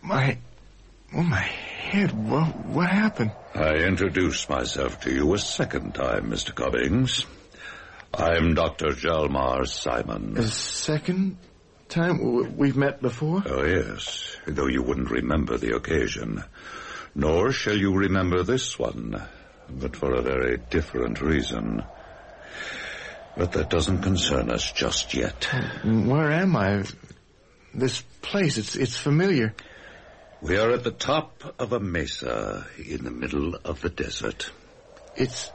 my head. What happened? I introduced myself to you a second time, Mr. Cummings. I'm Dr. Hjalmar Simon. A second time? We've met before? Oh, yes, though you wouldn't remember the occasion. Nor shall you remember this one, but for a very different reason. But that doesn't concern us just yet. Where am I? This place, it's familiar. We are at the top of a mesa in the middle of the desert. It's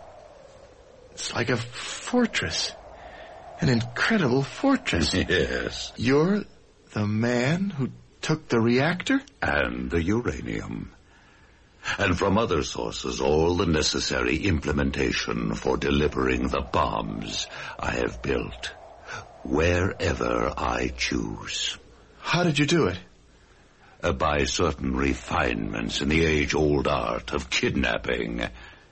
like a fortress. An incredible fortress. Yes. You're the man who took the reactor? And the uranium. And from other sources, all the necessary implementation for delivering the bombs I have built, wherever I choose. How did you do it? By certain refinements in the age-old art of kidnapping.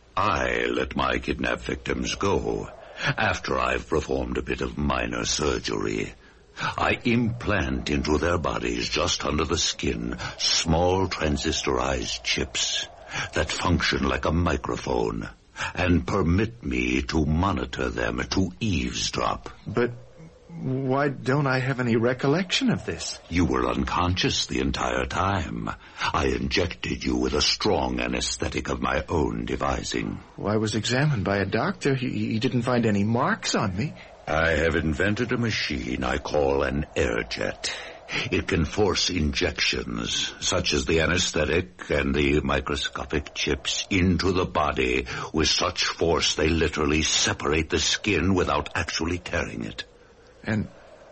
I let my kidnapped victims go after I've performed a bit of minor surgery. I implant into their bodies, just under the skin, small transistorized chips that function like a microphone and permit me to monitor them, to eavesdrop. But why don't I have any recollection of this? You were unconscious the entire time. I injected you with a strong anesthetic of my own devising. Well, I was examined by a doctor. He didn't find any marks on me. I have invented a machine I call an air jet. It can force injections, such as the anesthetic and the microscopic chips, into the body with such force they literally separate the skin without actually tearing it. And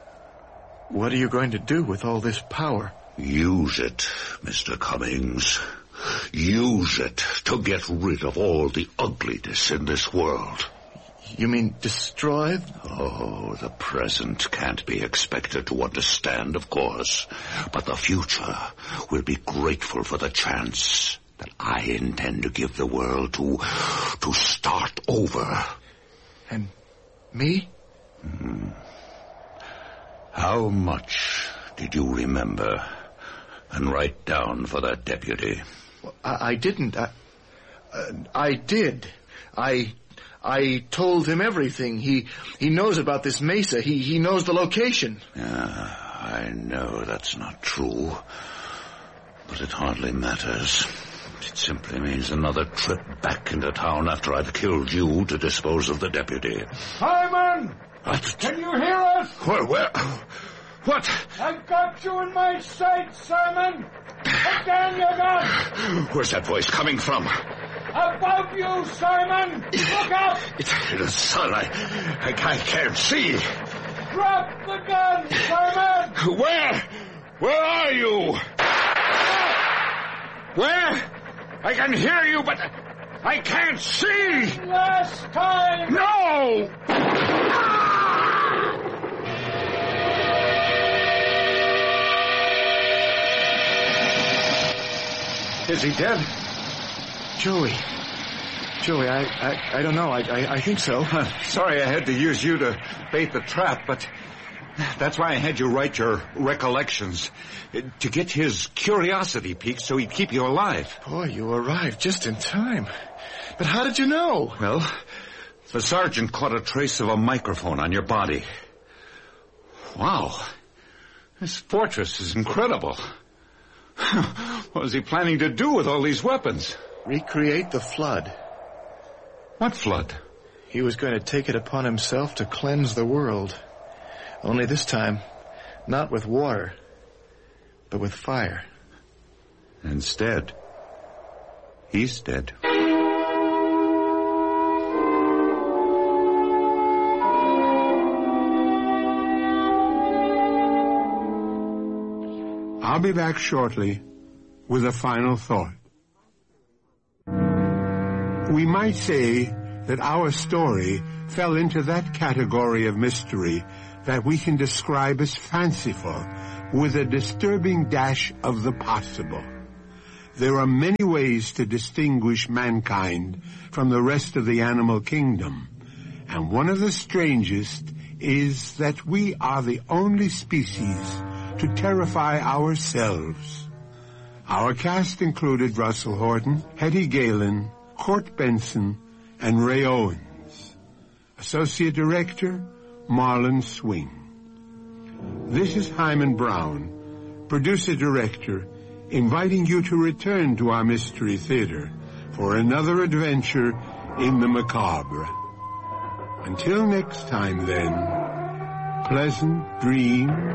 what are you going to do with all this power? Use it, Mr. Cummings. Use it to get rid of all the ugliness in this world. You mean destroy? Oh, the present can't be expected to understand, of course. But the future will be grateful for the chance that I intend to give the world to start over. And me? How much did you remember and write down for that deputy? Well, I didn't. I did. I told him everything. He knows about this mesa. He knows the location. I know that's not true. But it hardly matters. It simply means another trip back into town after I've killed you to dispose of the deputy. Simon! What? Can you hear us? Where? What? I've got you in my sights, Simon! Put down your gun! Where's that voice coming from? Above you, Simon! Look up! It's the sun. I can't see. Drop the gun, Simon! Where are you? Where? I can hear you, but I can't see! Last time! No! Is he dead? Joey, I don't know. I think so. Sorry I had to use you to bait the trap, but that's why I had you write your recollections. To get his curiosity piqued so he'd keep you alive. Boy, you arrived just in time. But how did you know? Well, the sergeant caught a trace of a microphone on your body. Wow. This fortress is incredible. What was he planning to do with all these weapons? Recreate the flood. What flood? He was going to take it upon himself to cleanse the world. Only this time, not with water, but with fire. Instead, he's dead. I'll be back shortly with a final thought. We might say that our story fell into that category of mystery that we can describe as fanciful, with a disturbing dash of the possible. There are many ways to distinguish mankind from the rest of the animal kingdom, and one of the strangest is that we are the only species to terrify ourselves. Our cast included Russell Horton, Hetty Galen, Court Benson, and Ray Owens. Associate Director, Marlon Swing. This is Hyman Brown, Producer-Director, inviting you to return to our Mystery Theater for another adventure in the macabre. Until next time, then, pleasant dreams.